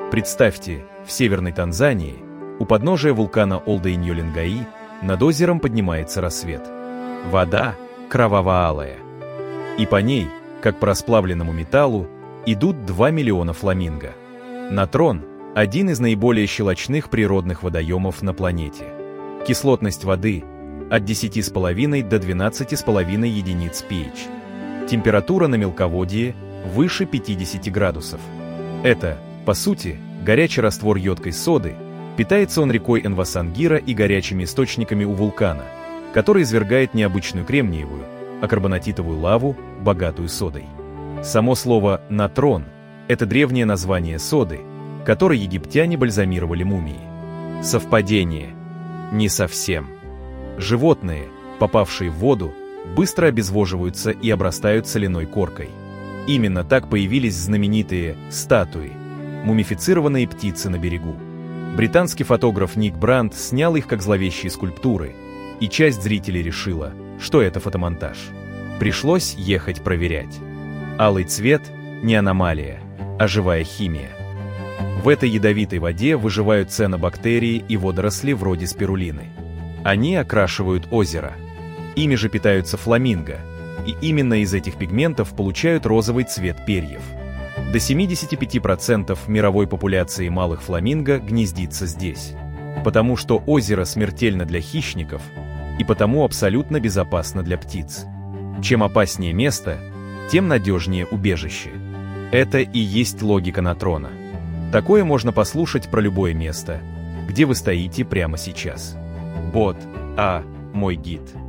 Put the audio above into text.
Представьте, в северной Танзании, у подножия вулкана Олдоиньолингаи, над озером поднимается рассвет. Вода кроваво-алая. И по ней, как по расплавленному металлу, идут 2 миллиона фламинго. Натрон – один из наиболее щелочных природных водоемов на планете. Кислотность воды – от 10,5 до 12,5 единиц pH. Температура на мелководье – выше 50 градусов. Это, по сути, горячий раствор йодкой соды. Питается он рекой Энвасангира и горячими источниками у вулкана, который извергает необычную кремниевую, а карбонатитовую лаву, богатую содой. Само слово «натрон» — это древнее название соды, которой египтяне бальзамировали мумии. Совпадение? Не совсем. Животные, попавшие в воду, быстро обезвоживаются и обрастают соляной коркой. Именно так появились знаменитые статуи, мумифицированные птицы на берегу. Британский фотограф Ник Брандт снял их как зловещие скульптуры, и часть зрителей решила, что это фотомонтаж. Пришлось ехать проверять. Алый цвет – не аномалия, а живая химия. В этой ядовитой воде выживают цианобактерии и водоросли вроде спирулины. Они окрашивают озеро. Ими же питаются фламинго, и именно из этих пигментов получают розовый цвет перьев. До 75% мировой популяции малых фламинго гнездится здесь, потому что озеро смертельно для хищников и потому абсолютно безопасно для птиц. Чем опаснее место, тем надежнее убежище. Это и есть логика натрона. Такое можно послушать про любое место, где вы стоите прямо сейчас. Бот А. Мой гид.